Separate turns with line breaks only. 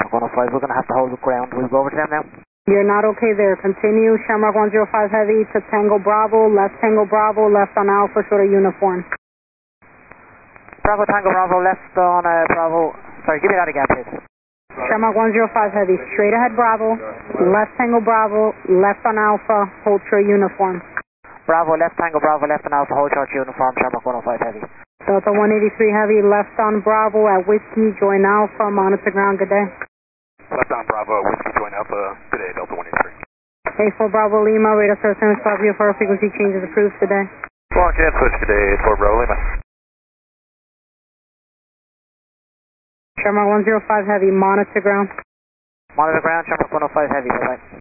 Shamrock 105, we're going to have to hold the ground. We'll go over to them now.
You're not okay there. Continue, Shamrock 105 Heavy to Tango Bravo, left on Alpha, short of uniform.
Bravo Tango Bravo, left on Bravo. Sorry, give me that again, please.
Shamrock 105 Heavy, straight ahead Bravo, left Tango Bravo, left on Alpha, hold short uniform.
Bravo, left Tango Bravo, left on Alpha, hold short uniform, Shamrock 105 Heavy.
Delta 183 Heavy, left on Bravo at Whiskey, join Alpha, monitor ground, good day.
Left on Bravo at Whiskey, join Alpha, good day, Delta 183.
A4 Bravo Lima, radar service and stop view for frequency changes approved today.
Launch and switch today, 4 Bravo Lima.
Shamrock 105 Heavy, monitor ground.
Monitor ground, Shamrock 105 Heavy, bye-bye.